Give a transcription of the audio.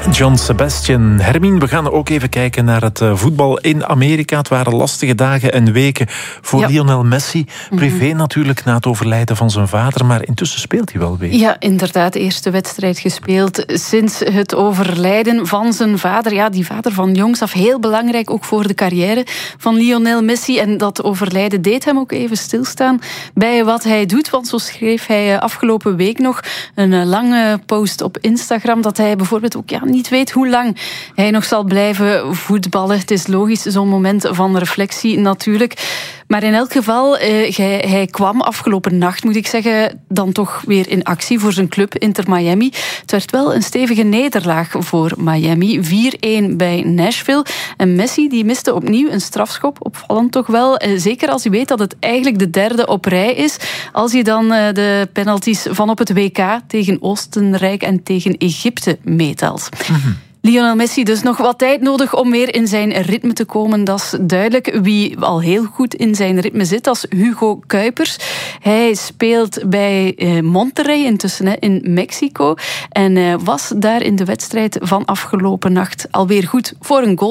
John Sebastian. Hermine, we gaan ook even kijken naar het voetbal in Amerika. Het waren lastige dagen en weken voor Lionel Messi. Privé natuurlijk, na het overlijden van zijn vader. Maar intussen speelt hij wel weer. Ja, inderdaad. Eerste wedstrijd gespeeld sinds het overlijden van zijn vader. Ja, die vader van jongs af. Heel belangrijk, ook voor de carrière van Lionel Messi. En dat overlijden deed hem ook even stilstaan bij wat hij doet. Want zo schreef hij afgelopen week nog een lange post op Instagram dat hij bijvoorbeeld ook niet weet hoe lang hij nog zal blijven voetballen. Het is logisch, zo'n moment van reflectie natuurlijk. Maar in elk geval, hij kwam afgelopen nacht, moet ik zeggen, dan toch weer in actie voor zijn club Inter Miami. Het werd wel een stevige nederlaag voor Miami. 4-1 bij Nashville. En Messi die miste opnieuw een strafschop. Opvallend toch wel. Zeker als je weet dat het eigenlijk de derde op rij is. Als je dan de penalties van op het WK tegen Oostenrijk en tegen Egypte meetelt. Lionel Messi dus nog wat tijd nodig om weer in zijn ritme te komen. Dat is duidelijk. Wie al heel goed in zijn ritme zit, als Hugo Kuipers. Hij speelt bij Monterrey intussen in Mexico. En was daar in de wedstrijd van afgelopen nacht alweer goed voor een goal.